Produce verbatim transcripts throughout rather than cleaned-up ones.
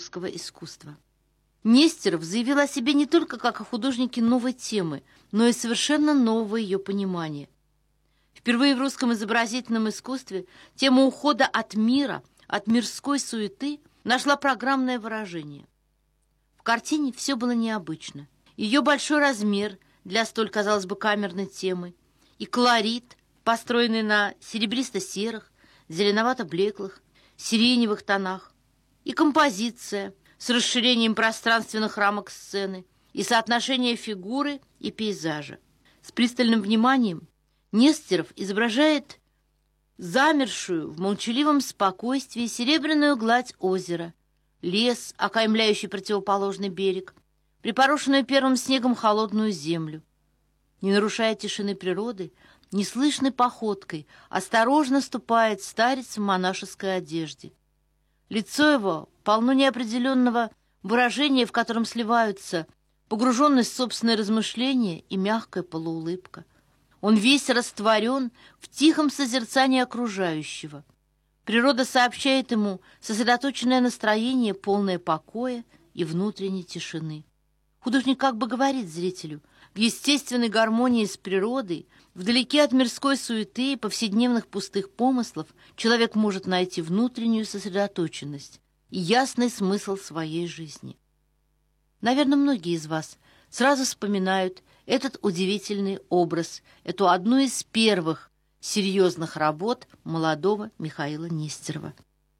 русского искусства. Нестеров заявил о себе не только как о художнике новой темы, но и совершенно нового ее понимания. Впервые в русском изобразительном искусстве тема ухода от мира, от мирской суеты нашла программное выражение. В картине все было необычно. Ее большой размер для столь, казалось бы, камерной темы, и колорит, построенный на серебристо-серых, зеленовато-блеклых, сиреневых тонах, и композиция с расширением пространственных рамок сцены, и соотношение фигуры и пейзажа. С пристальным вниманием Нестеров изображает замершую в молчаливом спокойствии серебряную гладь озера, лес, окаймляющий противоположный берег, припорошенную первым снегом холодную землю. Не нарушая тишины природы, неслышной походкой осторожно ступает старец в монашеской одежде. Лицо его полно неопределенного выражения, в котором сливаются погруженность в собственные размышления и мягкая полуулыбка. Он весь растворен в тихом созерцании окружающего. Природа сообщает ему сосредоточенное настроение, полное покоя и внутренней тишины. Художник как бы говорит зрителю: в естественной гармонии с природой, вдалеке от мирской суеты и повседневных пустых помыслов, человек может найти внутреннюю сосредоточенность и ясный смысл своей жизни. Наверное, многие из вас сразу вспоминают этот удивительный образ, эту одну из первых серьезных работ молодого Михаила Нестерова.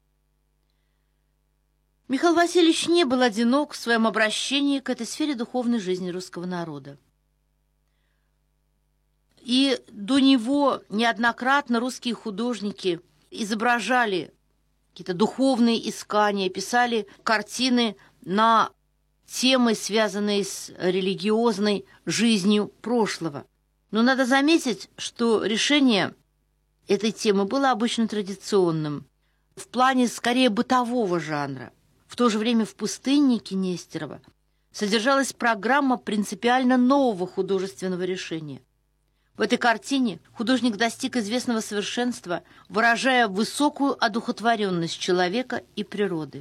Михаил Васильевич не был одинок в своем обращении к этой сфере духовной жизни русского народа. И до него неоднократно русские художники изображали какие-то духовные искания, писали картины на темы, связанные с религиозной жизнью прошлого. Но надо заметить, что решение этой темы было обычно традиционным, в плане скорее бытового жанра. В то же время в «Пустыннике» Нестерова содержалась программа принципиально нового художественного решения. В этой картине художник достиг известного совершенства, выражая высокую одухотворенность человека и природы.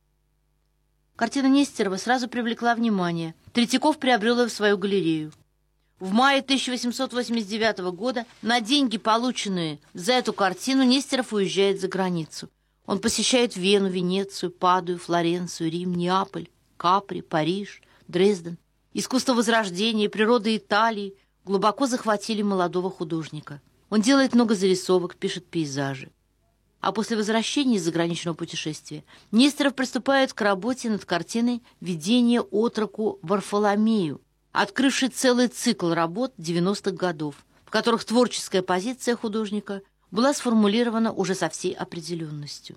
Картина Нестерова сразу привлекла внимание. Третьяков приобрел ее в свою галерею. В мае тысяча восемьсот восемьдесят девятого года на деньги, полученные за эту картину, Нестеров уезжает за границу. Он посещает Вену, Венецию, Падую, Флоренцию, Рим, Неаполь, Капри, Париж, Дрезден. Искусство Возрождения и природа Италии глубоко захватили молодого художника. Он делает много зарисовок, пишет пейзажи. А после возвращения из заграничного путешествия Нестеров приступает к работе над картиной «Видение отроку Варфоломею», открывший целый цикл работ девяностых годов, в которых творческая позиция художника была сформулирована уже со всей определенностью.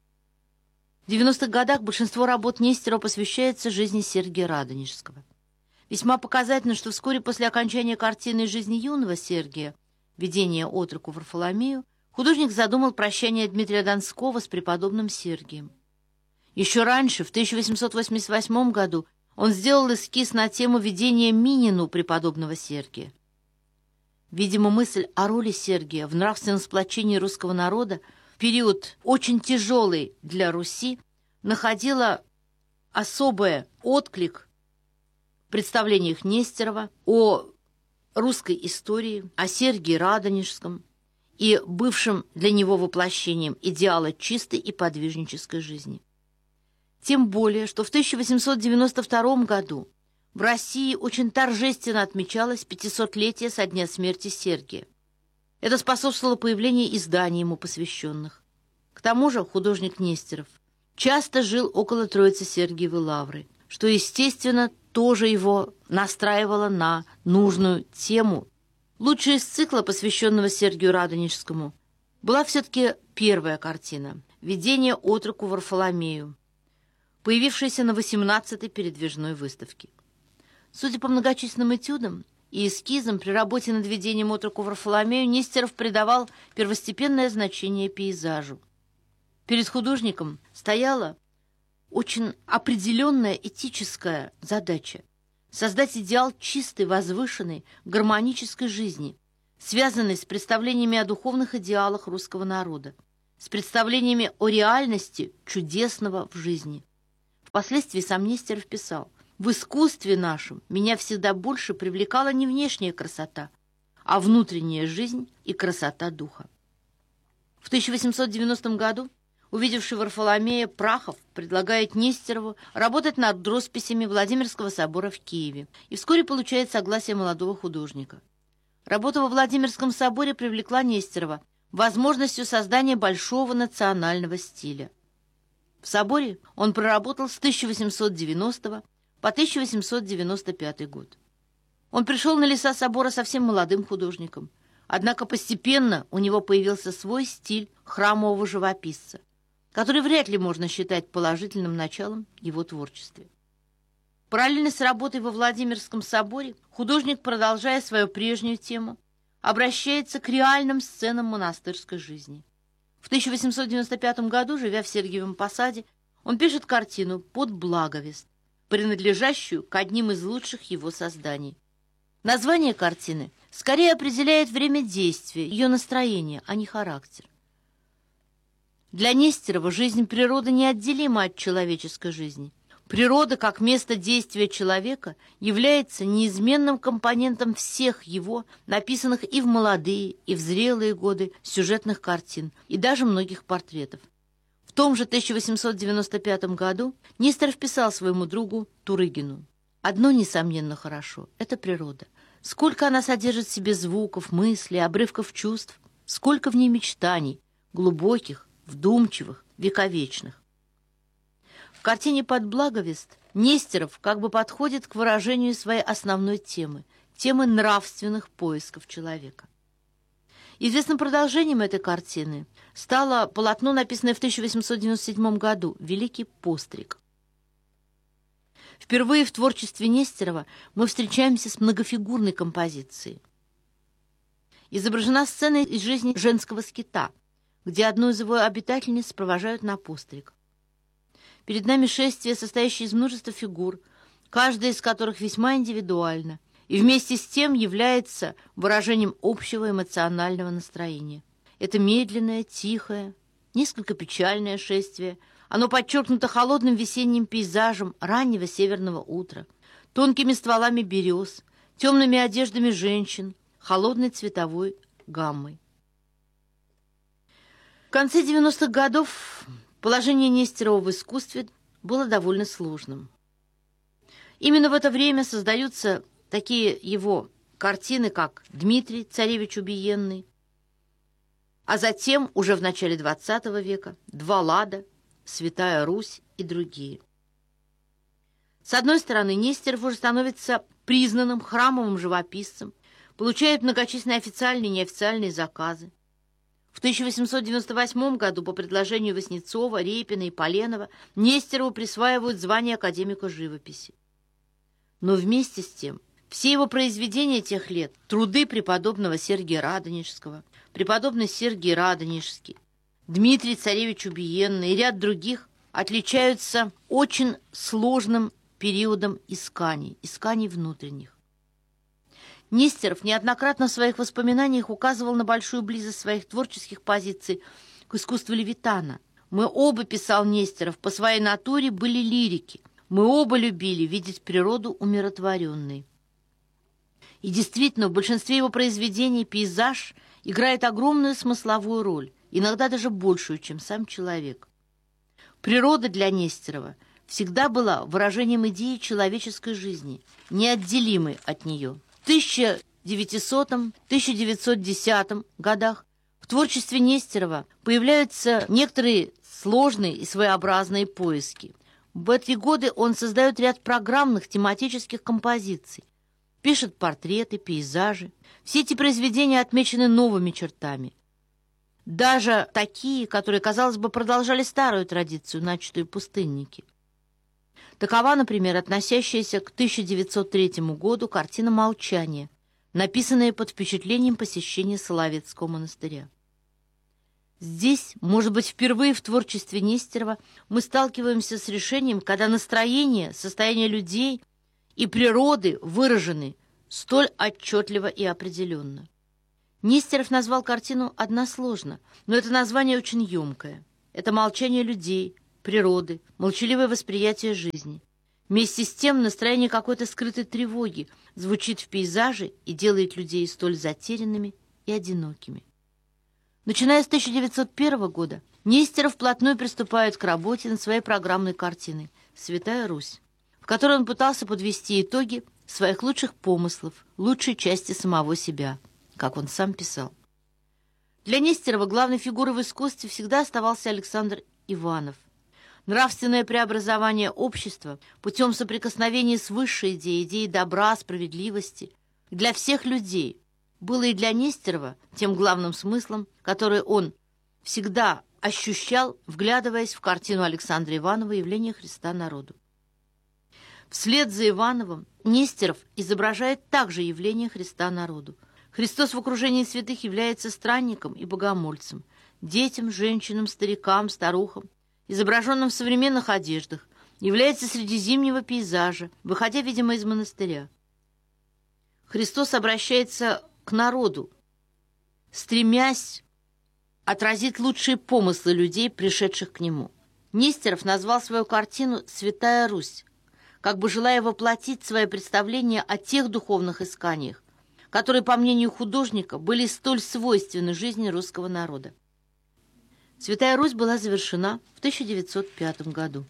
В девяностых годах большинство работ Нестерова посвящается жизни Сергия Радонежского. Весьма показательно, что вскоре после окончания картины жизни юного Сергия «Видение отроку Варфоломею» художник задумал прощание Дмитрия Донского с преподобным Сергием. Еще раньше, в тысяча восемьсот восемьдесят восьмом году, он сделал эскиз на тему видения Минину преподобного Сергия. Видимо, мысль о роли Сергия в нравственном сплочении русского народа в период очень тяжелый для Руси находила особый отклик в представлениях Нестерова о русской истории, о Сергии Радонежском и бывшем для него воплощением идеала чистой и подвижнической жизни. Тем более, что в тысяча восемьсот девяносто втором году в России очень торжественно отмечалось пятисотлетие со дня смерти Сергия. Это способствовало появлению изданий ему посвященных. К тому же художник Нестеров часто жил около Троицы Сергиевой лавры, что, естественно, тоже его настраивало на нужную тему. Лучшей из цикла, посвященного Сергию Радонежскому, была все-таки первая картина «Видение отроку Варфоломею», появившаяся на восемнадцатой передвижной выставке. Судя по многочисленным этюдам и эскизам, при работе над видением отроку Варфоломею Нестеров придавал первостепенное значение пейзажу. Перед художником стояла очень определенная этическая задача — создать идеал чистой, возвышенной, гармонической жизни, связанной с представлениями о духовных идеалах русского народа, с представлениями о реальности чудесного в жизни. В Впоследствии сам Нестеров писал: «В искусстве нашем меня всегда больше привлекала не внешняя красота, а внутренняя жизнь и красота духа». В тысяча восемьсот девяностом году увидевший Варфоломея Прахов предлагает Нестерову работать над росписями Владимирского собора в Киеве и вскоре получает согласие молодого художника. Работа во Владимирском соборе привлекла Нестерова возможностью создания большого национального стиля. В соборе он проработал с тысяча восемьсот девяностого по тысяча восемьсот девяносто пятый год. Он пришел на леса собора совсем молодым художником, однако постепенно у него появился свой стиль храмового живописца, который вряд ли можно считать положительным началом его творчества. Параллельно с работой во Владимирском соборе художник, продолжая свою прежнюю тему, обращается к реальным сценам монастырской жизни. В тысяча восемьсот девяносто пятом году, живя в Сергиевом Посаде, он пишет картину «Под Благовест», принадлежащую к одним из лучших его созданий. Название картины скорее определяет время действия, ее настроение, а не характер. Для Нестерова жизнь природы неотделима от человеческой жизни. Природа, как место действия человека, является неизменным компонентом всех его, написанных и в молодые, и в зрелые годы, сюжетных картин, и даже многих портретов. В том же тысяча восемьсот девяносто пятом году Нестеров писал своему другу Турыгину: «Одно, несомненно, хорошо – это природа. Сколько она содержит в себе звуков, мыслей, обрывков чувств, сколько в ней мечтаний, глубоких, вдумчивых, вековечных». В картине «Под Благовест» Нестеров как бы подходит к выражению своей основной темы – темы нравственных поисков человека. Известным продолжением этой картины стало полотно, написанное в тысяча восемьсот девяносто седьмом году «Великий постриг». Впервые в творчестве Нестерова мы встречаемся с многофигурной композицией. Изображена сцена из жизни женского скита, где одну из его обитательниц провожают на постриг. Перед нами шествие, состоящее из множества фигур, каждая из которых весьма индивидуальна и вместе с тем является выражением общего эмоционального настроения. Это медленное, тихое, несколько печальное шествие. Оно подчеркнуто холодным весенним пейзажем раннего северного утра, тонкими стволами берез, темными одеждами женщин, холодной цветовой гаммой. В конце девяностых годов положение Нестерова в искусстве было довольно сложным. Именно в это время создаются такие его картины, как «Дмитрий, царевич убиенный», а затем, уже в начале двадцатого века, «Два лада», «Святая Русь» и другие. С одной стороны, Нестеров уже становится признанным храмовым живописцем, получает многочисленные официальные и неофициальные заказы. В тысяча восемьсот девяносто восьмом году по предложению Васнецова, Репина и Поленова Нестерову присваивают звание академика живописи. Но вместе с тем все его произведения тех лет, труды преподобного Сергия Радонежского, преподобный Сергий Радонежский, Дмитрий царевич убиенный и ряд других отличаются очень сложным периодом исканий, исканий внутренних. Нестеров неоднократно в своих воспоминаниях указывал на большую близость своих творческих позиций к искусству Левитана. «Мы оба, — писал Нестеров, — по своей натуре были лирики. Мы оба любили видеть природу умиротворенной». И действительно, в большинстве его произведений пейзаж играет огромную смысловую роль, иногда даже большую, чем сам человек. Природа для Нестерова всегда была выражением идеи человеческой жизни, неотделимой от нее. В тысяча девятисотом — тысяча девятьсот десятом годах в творчестве Нестерова появляются некоторые сложные и своеобразные поиски. В эти годы он создает ряд программных тематических композиций, пишет портреты, пейзажи. Все эти произведения отмечены новыми чертами. Даже такие, которые, казалось бы, продолжали старую традицию, начатую пустынники. Такова, например, относящаяся к тысяча девятьсот третьему году картина «Молчание», написанная под впечатлением посещения Соловецкого монастыря. Здесь, может быть, впервые в творчестве Нестерова мы сталкиваемся с решением, когда настроение, состояние людей и природы выражены столь отчетливо и определенно. Нестеров назвал картину односложно, но это название очень емкое. Это молчание людей, природы, молчаливое восприятие жизни. Вместе с тем настроение какой-то скрытой тревоги звучит в пейзаже и делает людей столь затерянными и одинокими. Начиная с тысяча девятьсот первого года Нестеров вплотную приступает к работе над своей программной картиной «Святая Русь», в которой он пытался подвести итоги своих лучших помыслов, лучшей части самого себя, как он сам писал. Для Нестерова главной фигурой в искусстве всегда оставался Александр Иванов. Нравственное преобразование общества путем соприкосновения с высшей идеей, идеей добра, справедливости для всех людей было и для Нестерова тем главным смыслом, который он всегда ощущал, вглядываясь в картину Александра Иванова «Явление Христа народу». Вслед за Ивановым Нестеров изображает также явление Христа народу. Христос в окружении святых является странником и богомольцем, детям, женщинам, старикам, старухам, изображенным в современных одеждах, является среди зимнего пейзажа, выходя, видимо, из монастыря. Христос обращается к народу, стремясь отразить лучшие помыслы людей, пришедших к нему. Нестеров назвал свою картину «Святая Русь», как бы желая воплотить свое представление о тех духовных исканиях, которые, по мнению художника, были столь свойственны жизни русского народа. «Святая Русь» была завершена в тысяча девятьсот пятом году.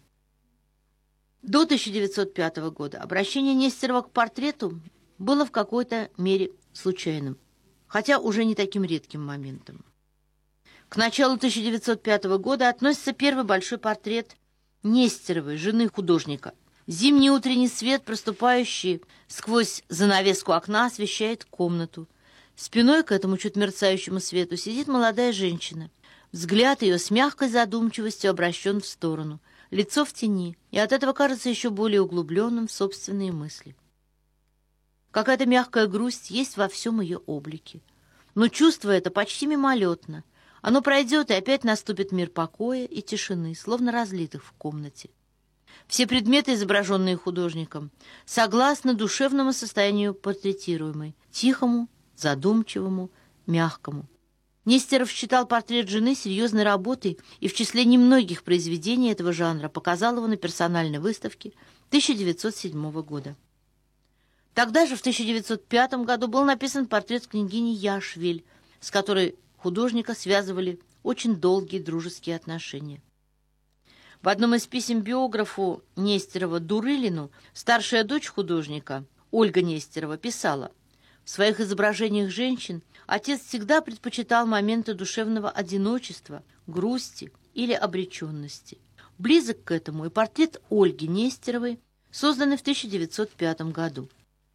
До тысяча девятьсот пятого года обращение Нестерова к портрету было в какой-то мере случайным, хотя уже не таким редким моментом. К началу тысяча девятьсот пятого года относится первый большой портрет Нестеровой, жены художника. Зимний утренний свет, проступающий сквозь занавеску окна, освещает комнату. Спиной к этому чуть мерцающему свету сидит молодая женщина. Взгляд ее с мягкой задумчивостью обращен в сторону, лицо в тени, и от этого кажется еще более углубленным в собственные мысли. Какая-то мягкая грусть есть во всем ее облике. Но чувство это почти мимолетно. Оно пройдет, и опять наступит мир покоя и тишины, словно разлитых в комнате. Все предметы, изображенные художником, согласны душевному состоянию портретируемой, тихому, задумчивому, мягкому. Нестеров считал портрет жены серьезной работой и в числе немногих произведений этого жанра показал его на персональной выставке тысяча девятьсот седьмого года. Тогда же, в тысяча девятьсот пятом году, был написан портрет княгини Яшвиль, с которой художника связывали очень долгие дружеские отношения. В одном из писем биографу Нестерова Дурылину старшая дочь художника Ольга Нестерова писала: «В своих изображениях женщин отец всегда предпочитал моменты душевного одиночества, грусти или обреченности. Близок к этому и портрет Ольги Нестеровой, созданный в тысяча девятьсот пятом году.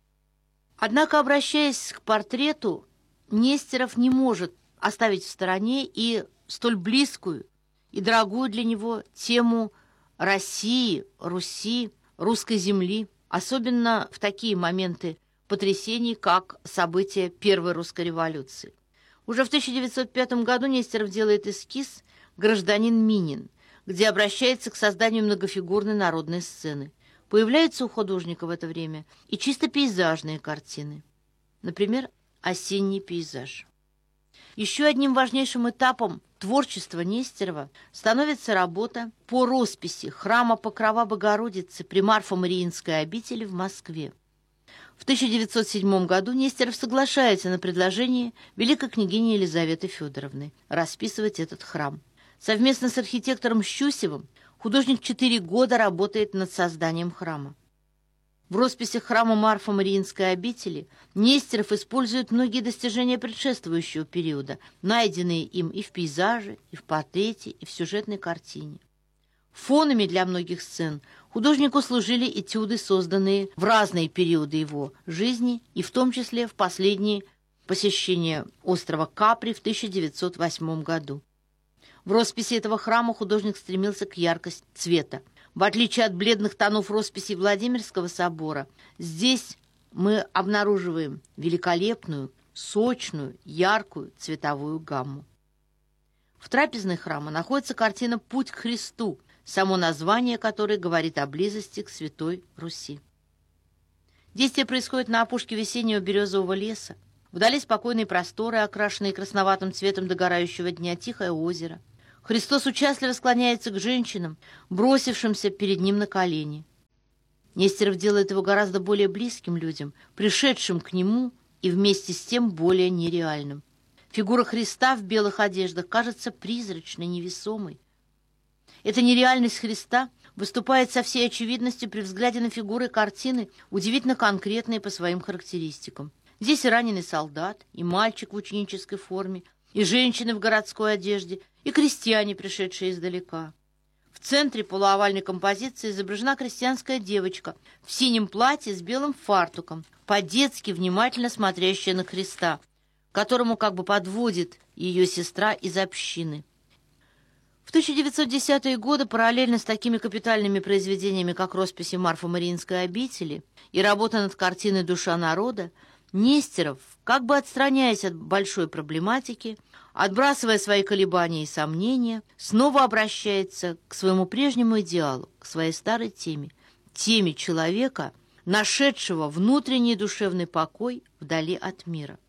Однако, обращаясь к портрету, Нестеров не может оставить в стороне и столь близкую и дорогую для него тему России, Руси, русской земли, особенно в такие моменты потрясений, как события Первой русской революции. Уже в тысяча девятьсот пятом году Нестеров делает эскиз «Гражданин Минин», где обращается к созданию многофигурной народной сцены. Появляются у художника в это время и чисто пейзажные картины, например, «Осенний пейзаж». Еще одним важнейшим этапом творчества Нестерова становится работа по росписи храма Покрова Богородицы при Марфо-Мариинской обители в Москве. В тысяча девятьсот седьмом году Нестеров соглашается на предложение великой княгини Елизаветы Федоровны расписывать этот храм. Совместно с архитектором Щусевым художник четыре года работает над созданием храма. В росписях храма Марфо-Мариинской обители Нестеров использует многие достижения предшествующего периода, найденные им и в пейзаже, и в портрете, и в сюжетной картине. Фонами для многих сцен художнику служили этюды, созданные в разные периоды его жизни, и в том числе в последние посещения острова Капри в тысяча девятьсот восьмом году. В росписи этого храма художник стремился к яркости цвета. В отличие от бледных тонов росписей Владимирского собора, здесь мы обнаруживаем великолепную, сочную, яркую цветовую гамму. В трапезной храма находится картина «Путь к Христу», само название которой говорит о близости к Святой Руси. Действие происходит на опушке весеннего березового леса. Вдали спокойные просторы, окрашенные красноватым цветом догорающего дня, тихое озеро. Христос участливо склоняется к женщинам, бросившимся перед ним на колени. Нестеров делает его гораздо более близким людям, пришедшим к нему и вместе с тем более нереальным. Фигура Христа в белых одеждах кажется призрачной, невесомой. Эта нереальность Христа выступает со всей очевидностью при взгляде на фигуры картины, удивительно конкретные по своим характеристикам. Здесь и раненый солдат, и мальчик в ученической форме, и женщины в городской одежде, и крестьяне, пришедшие издалека. В центре полуовальной композиции изображена крестьянская девочка в синем платье с белым фартуком, по-детски внимательно смотрящая на Христа, которому как бы подводит ее сестра из общины. В тысяча девятьсот десятые годы параллельно с такими капитальными произведениями, как росписи Марфо-Мариинской обители и работа над картиной «Душа народа», Нестеров, как бы отстраняясь от большой проблематики, отбрасывая свои колебания и сомнения, снова обращается к своему прежнему идеалу, к своей старой теме, теме человека, нашедшего внутренний душевный покой вдали от мира.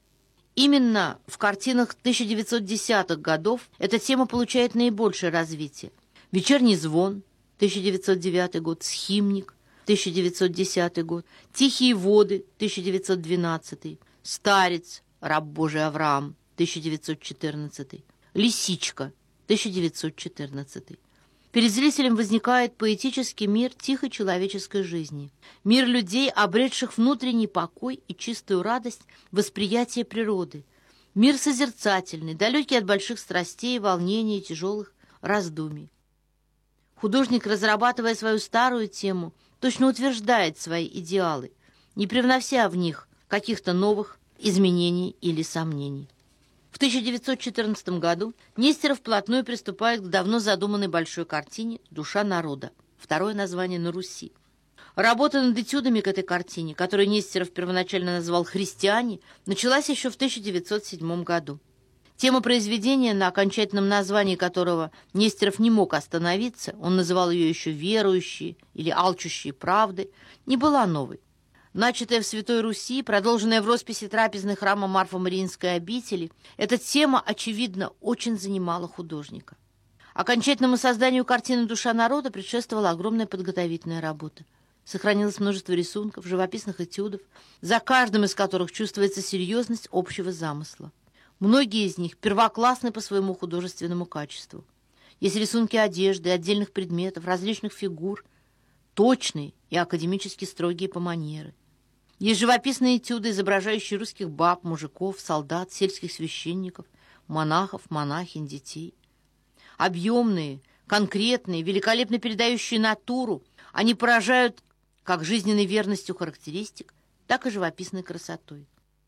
Именно в картинах тысяча девятьсот десятых годов эта тема получает наибольшее развитие. «Вечерний звон» тысяча девятьсот девятый год, «Схимник» тысяча девятьсот десятый год, «Тихие воды» тысяча девятьсот двенадцатый, «Старец», «Раб Божий Авраам» тысяча девятьсот четырнадцатый, «Лисичка» тысяча девятьсот четырнадцатый. Перед зрителем возникает поэтический мир тихой человеческой жизни, мир людей, обретших внутренний покой и чистую радость восприятия природы, мир созерцательный, далекий от больших страстей, волнений и тяжелых раздумий. Художник, разрабатывая свою старую тему, точно утверждает свои идеалы, не привнося в них каких-то новых изменений или сомнений. В тысяча девятьсот четырнадцатом году Нестеров вплотную приступает к давно задуманной большой картине «Душа народа», второе название на Руси. Работа над этюдами к этой картине, которую Нестеров первоначально назвал «Христиане», началась еще в тысяча девятьсот седьмом году. Тема произведения, на окончательном названии которого Нестеров не мог остановиться, он называл ее еще «Верующие» или «Алчущие правды», не была новой. Начатая в Святой Руси, продолженная в росписи трапезной храма Марфо-Мариинской обители, эта тема, очевидно, очень занимала художника. Окончательному созданию картины «Душа народа» предшествовала огромная подготовительная работа. Сохранилось множество рисунков, живописных этюдов, за каждым из которых чувствуется серьезность общего замысла. Многие из них первоклассны по своему художественному качеству. Есть рисунки одежды, отдельных предметов, различных фигур, точные и академически строгие по манере. Есть живописные этюды, изображающие русских баб, мужиков, солдат, сельских священников, монахов, монахинь, детей. Объемные, конкретные, великолепно передающие натуру, они поражают как жизненной верностью характеристик, так и живописной красотой.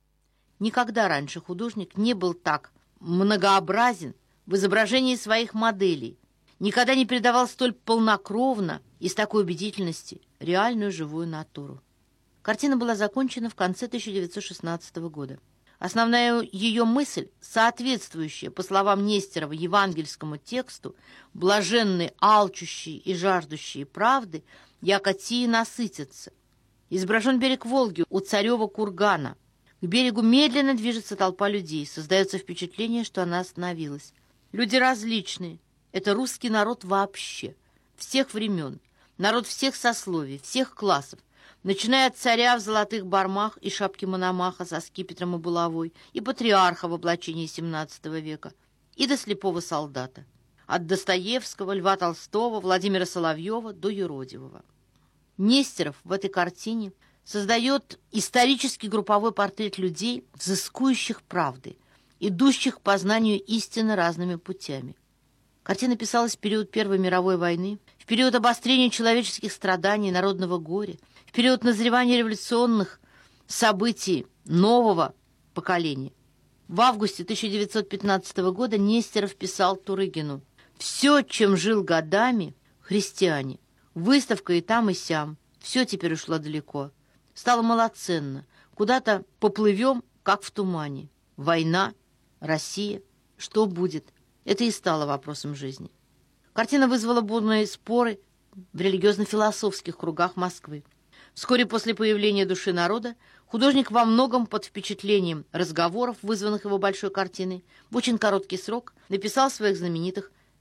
Никогда раньше художник не был так многообразен в изображении своих моделей, никогда не передавал столь полнокровно и с такой убедительностью реальную живую натуру. Картина была закончена в конце тысяча девятьсот шестнадцатого года. Основная ее мысль, соответствующая, по словам Нестерова, евангельскому тексту, блаженные, алчущие и жаждущие правды, яко тии насытятся. Изображен берег Волги у Царева кургана. К берегу медленно движется толпа людей. Создается впечатление, что она остановилась. Люди различные. Это русский народ вообще, всех времен, народ всех сословий, всех классов, начиная от царя в золотых бармах и шапке Мономаха со скипетром и булавой, и патриарха в облачении семнадцатого века, и до слепого солдата, от Достоевского, Льва Толстого, Владимира Соловьева до Юродивого. Нестеров в этой картине создает исторический групповой портрет людей, взыскующих правды, идущих к познанию истины разными путями. Картина писалась в период Первой мировой войны, в период обострения человеческих страданий, народного горя, в период назревания революционных событий нового поколения. В августе тысяча девятьсот пятнадцатого года Нестеров писал Турыгину: «Все, чем жил годами, христиане, выставка и там, и сям, все теперь ушло далеко. Стало малоценно. Куда-то поплывем, как в тумане. Война, Россия, что будет?» Это и стало вопросом жизни. Картина вызвала бурные споры в религиозно-философских кругах Москвы. Вскоре после появления «Души народа» художник во многом под впечатлением разговоров, вызванных его большой картиной, в очень короткий срок написал своих знаменитых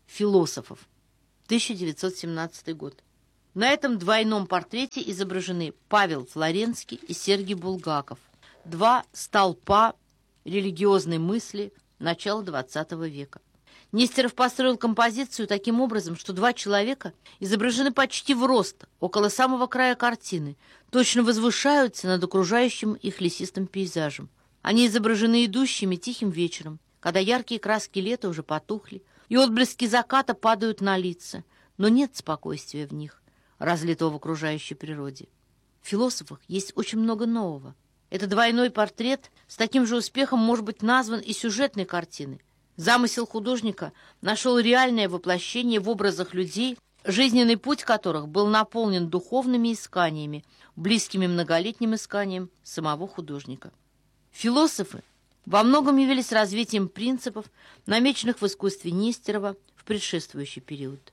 философов, тысяча девятьсот семнадцатый год. На этом двойном портрете изображены Павел Флоренский и Сергий Булгаков, два столпа религиозной мысли начала двадцатого века. Нестеров построил композицию таким образом, что два человека изображены почти в рост, около самого края картины, точно возвышаются над окружающим их лесистым пейзажем. Они изображены идущими тихим вечером, когда яркие краски лета уже потухли, и отблески заката падают на лица, но нет спокойствия в них, разлитого в окружающей природе. В философах есть очень много нового. Этот двойной портрет с таким же успехом может быть назван и сюжетной картиной. Замысел художника нашел реальное воплощение в образах людей, жизненный путь которых был наполнен духовными исканиями, близкими многолетним исканиям самого художника. Философы во многом явились развитием принципов, намеченных в искусстве Нестерова в предшествующий период.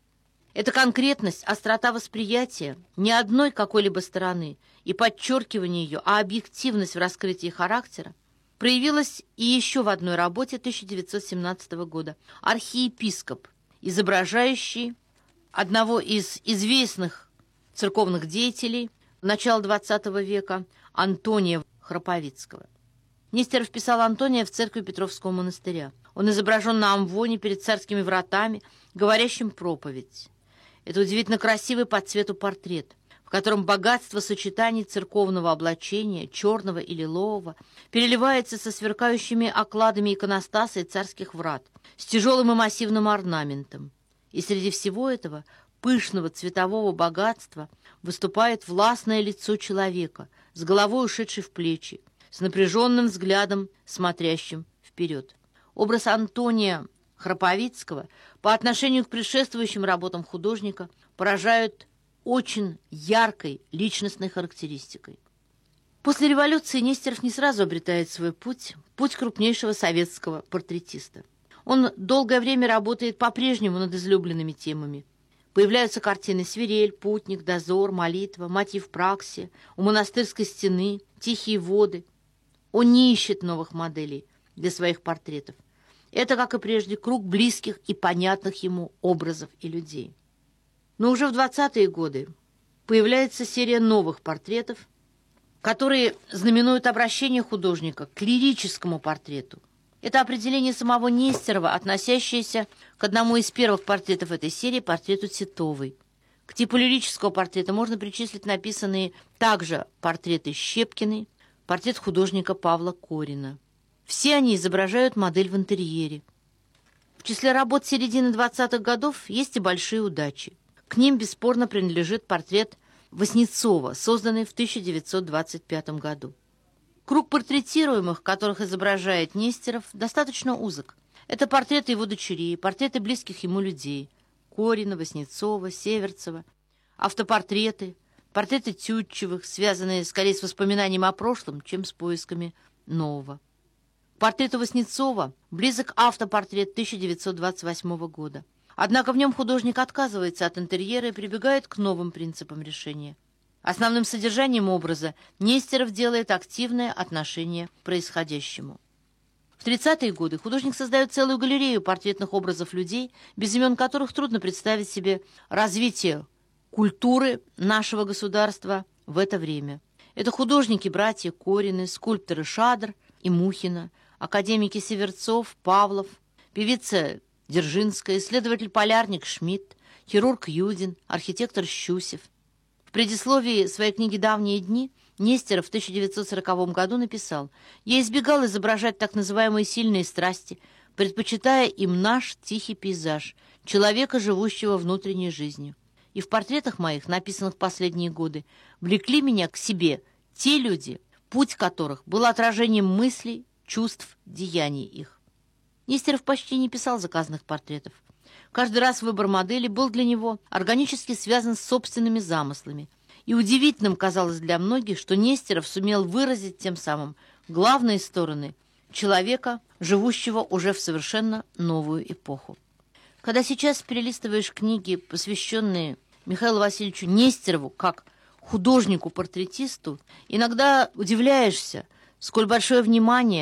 Эта конкретность, острота восприятия ни одной какой-либо стороны и подчеркивание ее, а объективность в раскрытии характера проявилась и еще в одной работе тысяча девятьсот семнадцатого года «Архиепископ», изображающий одного из известных церковных деятелей начала двадцатого века Антония Храповицкого. Нестеров писал Антония в церкви Петровского монастыря. Он изображен на амвоне перед царскими вратами, говорящим проповедь. Это удивительно красивый по цвету портрет, в котором богатство сочетаний церковного облачения, черного и лилового, переливается со сверкающими окладами иконостаса и царских врат, с тяжелым и массивным орнаментом. И среди всего этого пышного цветового богатства выступает властное лицо человека, с головой ушедшей в плечи, с напряженным взглядом, смотрящим вперед. Образ Антония Храповицкого по отношению к предшествующим работам художника поражают очень яркой личностной характеристикой. После революции Нестеров не сразу обретает свой путь, путь крупнейшего советского портретиста. Он долгое время работает по-прежнему над излюбленными темами. Появляются картины «Свирель», «Путник», «Дозор», «Молитва», «Мотив Праксия», «У монастырской стены», «Тихие воды». Он не ищет новых моделей для своих портретов. Это, как и прежде, круг близких и понятных ему образов и людей. Но уже в двадцатые годы появляется серия новых портретов, которые знаменуют обращение художника к лирическому портрету. Это определение самого Нестерова, относящееся к одному из первых портретов этой серии, портрету Титовой. К типу лирического портрета можно причислить написанные также портреты Щепкиной, портрет художника Павла Корина. Все они изображают модель в интерьере. В числе работ середины двадцатых годов есть и большие удачи. К ним бесспорно принадлежит портрет Васнецова, созданный в тысяча девятьсот двадцать пятом году. Круг портретируемых, которых изображает Нестеров, достаточно узок. Это портреты его дочерей, портреты близких ему людей – Корина, Васнецова, Северцева, автопортреты, портреты Тютчевых, связанные скорее с воспоминанием о прошлом, чем с поисками нового. К портрету Васнецова близок автопортрет тысяча девятьсот двадцать восьмого года. Однако в нем художник отказывается от интерьера и прибегает к новым принципам решения. Основным содержанием образа Нестеров делает активное отношение к происходящему. В тридцатые годы художник создает целую галерею портретных образов людей, без имен которых трудно представить себе развитие культуры нашего государства в это время. Это художники-братья Корины, скульпторы Шадр и Мухина, академики Северцов, Павлов, певица Дзержинская, исследователь-полярник Шмидт, хирург Юдин, архитектор Щусев. В предисловии своей книги «Давние дни» Нестеров в тысяча девятьсот сороковом году написал: «Я избегал изображать так называемые сильные страсти, предпочитая им наш тихий пейзаж, человека, живущего внутренней жизнью. И в портретах моих, написанных в последние годы, влекли меня к себе те люди, путь которых был отражением мыслей, чувств, деяний их». Нестеров почти не писал заказанных портретов. Каждый раз выбор модели был для него органически связан с собственными замыслами. И удивительным казалось для многих, что Нестеров сумел выразить тем самым главные стороны человека, живущего уже в совершенно новую эпоху. Когда сейчас перелистываешь книги, посвященные Михаилу Васильевичу Нестерову как художнику-портретисту, иногда удивляешься, сколь большое внимание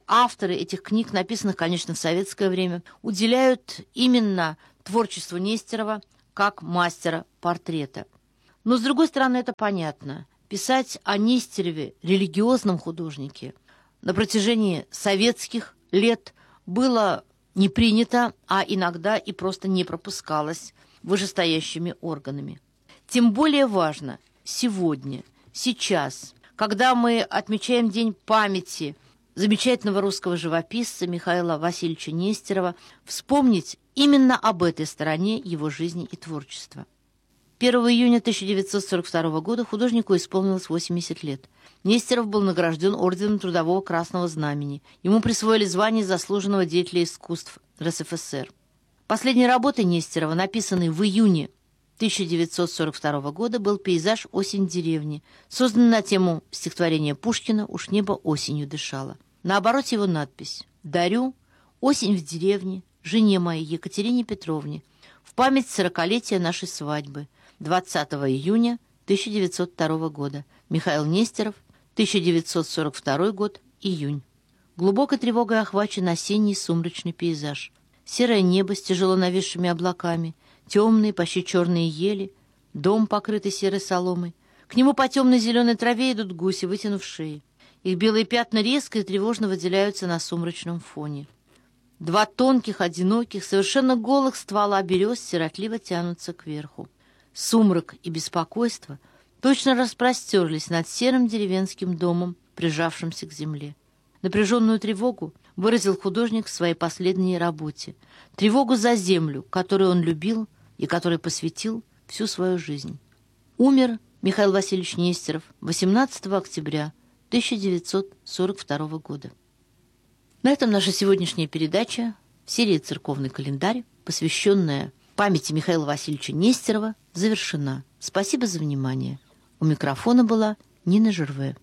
авторы этих книг, написанных, конечно, в советское время, уделяют именно творчеству Нестерова как мастера портрета. Но, с другой стороны, это понятно. Писать о Нестерове, религиозном художнике, на протяжении советских лет было не принято, а иногда и просто не пропускалось вышестоящими органами. Тем более важно сегодня, сейчас, когда мы отмечаем День памяти замечательного русского живописца Михаила Васильевича Нестерова, вспомнить именно об этой стороне его жизни и творчества. первого июня тысяча девятьсот сорок второго года художнику исполнилось восемьдесят лет. Нестеров был награжден орденом Трудового Красного Знамени. Ему присвоили звание заслуженного деятеля искусств РСФСР. Последней работой Нестерова, написанной в июне тысяча девятьсот сорок второго года, был пейзаж «Осень в деревне», созданный на тему стихотворения Пушкина «Уж небо осенью дышало». На обороте его надпись: «Дарю осень в деревне жене моей Екатерине Петровне в память сорокалетия нашей свадьбы двадцатого июня тысяча девятьсот второго года. Михаил Нестеров, тысяча девятьсот сорок второй год, июнь». Глубокой тревогой охвачен осенний сумрачный пейзаж. Серое небо с тяжело нависшими облаками, темные, почти черные ели, дом, покрытый серой соломой. К нему по темной зеленой траве идут гуси, вытянув шеи. Их белые пятна резко и тревожно выделяются на сумрачном фоне. Два тонких, одиноких, совершенно голых ствола берез сиротливо тянутся кверху. Сумрак и беспокойство точно распростерлись над серым деревенским домом, прижавшимся к земле. Напряженную тревогу выразил художник в своей последней работе. Тревогу за землю, которую он любил и которой посвятил всю свою жизнь. Умер Михаил Васильевич Нестеров восемнадцатого октября тысяча девятьсот сорок второго года. На этом наша сегодняшняя передача в серии «Церковный календарь», посвященная памяти Михаила Васильевича Нестерова, завершена. Спасибо за внимание. У микрофона была Нина Жерве.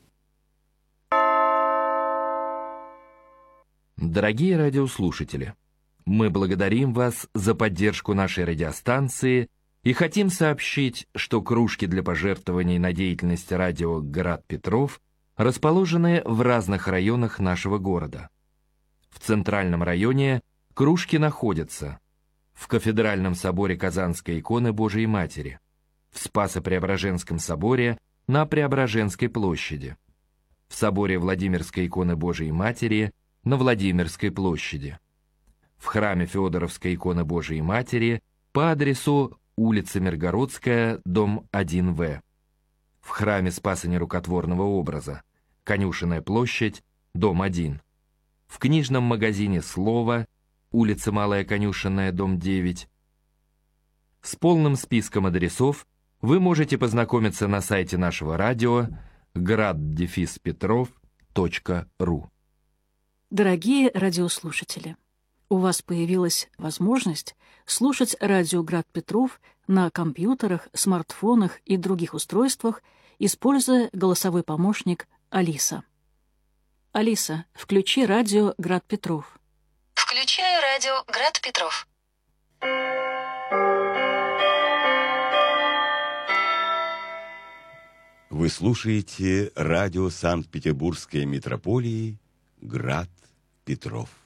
Дорогие радиослушатели, мы благодарим вас за поддержку нашей радиостанции и хотим сообщить, что кружки для пожертвований на деятельность радио «Град Петров» расположены в разных районах нашего города. В центральном районе кружки находятся в Кафедральном соборе Казанской иконы Божией Матери, в Спасо-Преображенском соборе на Преображенской площади, в соборе Владимирской иконы Божией Матери на Владимирской площади, в храме Феодоровской иконы Божией Матери по адресу улица Миргородская, дом один В, в храме Спаса Нерукотворного образа, Конюшенная площадь, дом один, в книжном магазине «Слово», улица Малая Конюшенная, дом девять. С полным списком адресов вы можете познакомиться на сайте нашего радио град дефис петров точка ру. Дорогие радиослушатели, у вас появилась возможность слушать радио «Град Петров» на компьютерах, смартфонах и других устройствах, используя голосовой помощник «Алиса». Алиса, включи радио «Град Петров». Включаю радио «Град Петров». Вы слушаете радио Санкт-Петербургской митрополии «Град Петров».